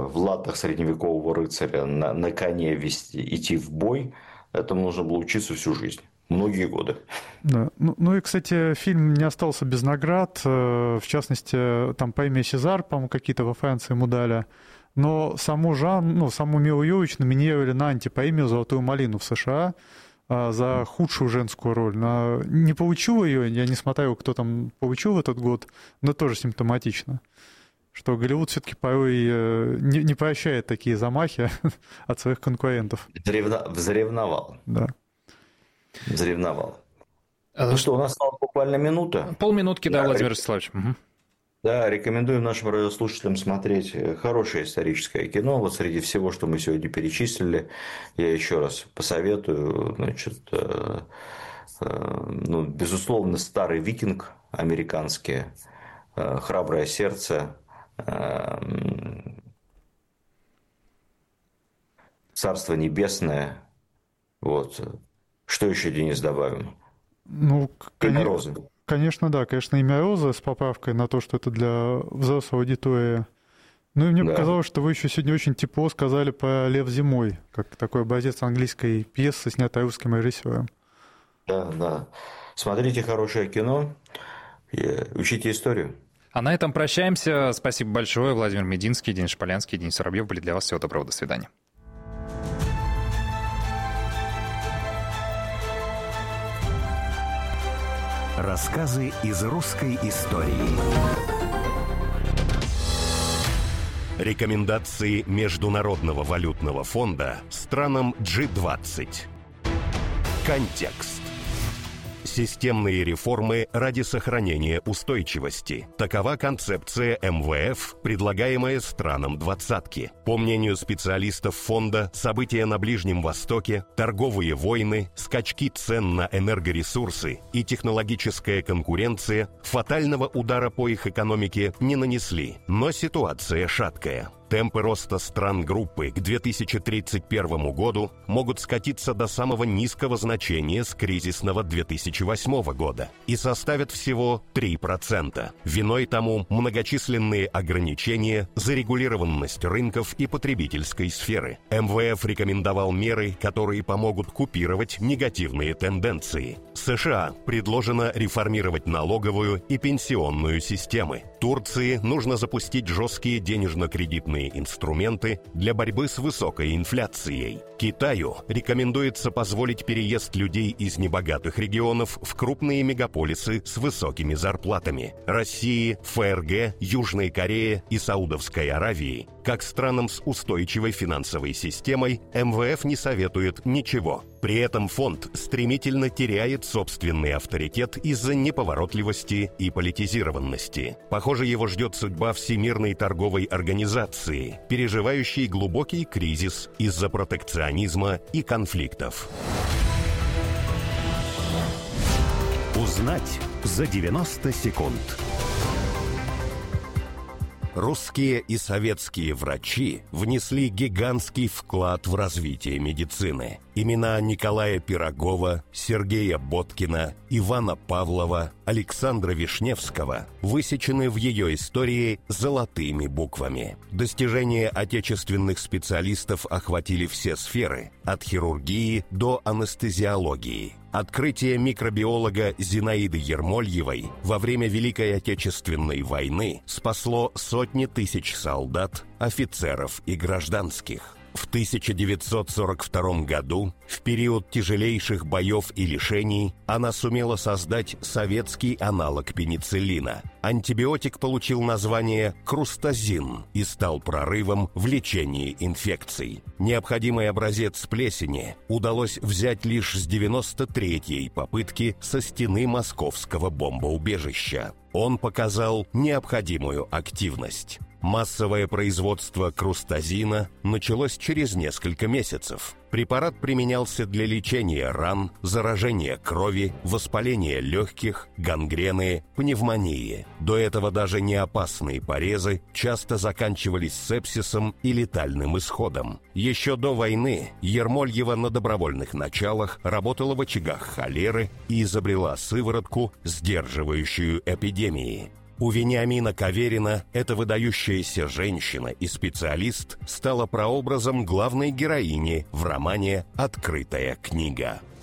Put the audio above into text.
в латах средневекового рыцаря на коне идти в бой, этому нужно было учиться всю жизнь, многие годы. Да. Ну и, кстати, фильм не остался без наград. В частности, там премия Сезар, по-моему, какие-то во Франции ему дали. Но саму Милу Йовович номинировали на антипремию «Золотую малину» в США за худшую женскую роль. Она не получила ее, я не смотрел, кто там получил в этот год, но тоже симптоматично, что Голливуд все-таки порой не прощает такие замахи от своих конкурентов. Взревновал. Да. Взревновал. Ну что, у нас осталась буквально минута. Полминутки, да, Владимир Вячеславович. Угу. Да, рекомендую нашим радиослушателям смотреть хорошее историческое кино. Вот среди всего, что мы сегодня перечислили, я еще раз посоветую, значит, безусловно, «Старый викинг» американский, «Храброе сердце», «Царство небесное». Вот. Что еще, Денис, добавим? Ну, «Имя Розы». Конечно, да, конечно, «Имя Розы» с поправкой на то, что это для взрослой аудитории. Ну и мне показалось, что вы еще сегодня очень тепло сказали про «Лев зимой», как такой образец английской пьесы, снятой русским режиссером. Да. Смотрите хорошее кино и учите историю. А на этом прощаемся. Спасибо большое. Владимир Мединский, Денис Шполянский, Денис Воробьев были для вас. Всего доброго, до свидания. Рассказы из русской истории. Рекомендации Международного валютного фонда странам G20. Контекст. Системные реформы ради сохранения устойчивости. Такова концепция МВФ, предлагаемая странам двадцатки. По мнению специалистов фонда, события на Ближнем Востоке, торговые войны, скачки цен на энергоресурсы и технологическая конкуренция фатального удара по их экономике не нанесли, но ситуация шаткая. Темпы роста стран группы к 2031 году могут скатиться до самого низкого значения с кризисного 2008 года и составят всего 3%. Виной тому многочисленные ограничения, зарегулированность рынков и потребительской сферы. МВФ рекомендовал меры, которые помогут купировать негативные тенденции. США предложено реформировать налоговую и пенсионную системы. Турции нужно запустить жесткие денежно-кредитные инструменты для борьбы с высокой инфляцией. Китаю рекомендуется позволить переезд людей из небогатых регионов в крупные мегаполисы с высокими зарплатами. России, ФРГ, Южной Корее и Саудовской Аравии, как странам с устойчивой финансовой системой, МВФ не советует ничего. При этом фонд стремительно теряет собственный авторитет из-за неповоротливости и политизированности. Похоже, его ждет судьба Всемирной торговой организации, переживающей глубокий кризис из-за протекционизма и конфликтов. Узнать за 90 секунд. Русские и советские врачи внесли гигантский вклад в развитие медицины. Имена Николая Пирогова, Сергея Боткина, Ивана Павлова, Александра Вишневского высечены в ее истории золотыми буквами. Достижения отечественных специалистов охватили все сферы, от хирургии до анестезиологии. Открытие микробиолога Зинаиды Ермольевой во время Великой Отечественной войны спасло сотни тысяч солдат, офицеров и гражданских. В 1942 году, в период тяжелейших боев и лишений, она сумела создать советский аналог пенициллина. Антибиотик получил название крустазин и стал прорывом в лечении инфекций. Необходимый образец плесени удалось взять лишь с 93-й попытки со стены московского бомбоубежища. Он показал необходимую активность. Массовое производство крустазина началось через несколько месяцев. Препарат применялся для лечения ран, заражения крови, воспаления легких, гангрены, пневмонии. До этого даже неопасные порезы часто заканчивались сепсисом и летальным исходом. Еще до войны Ермольева на добровольных началах работала в очагах холеры и изобрела сыворотку, сдерживающую эпидемии. У Вениамина Каверина эта выдающаяся женщина и специалист стала прообразом главной героини в романе «Открытая книга».